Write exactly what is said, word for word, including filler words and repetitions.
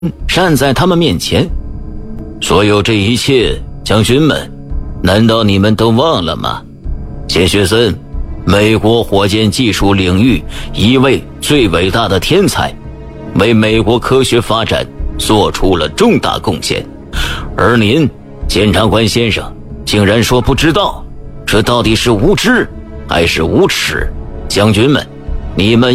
站在他们面前。所有这一切，将军们，难道你们都忘了吗？钱学森，美国火箭技术领域一位最伟大的天才，为美国科学发展做出了重大贡献。而您，检察官先生，竟然说不知道，这到底是无知还是无耻？将军们，你们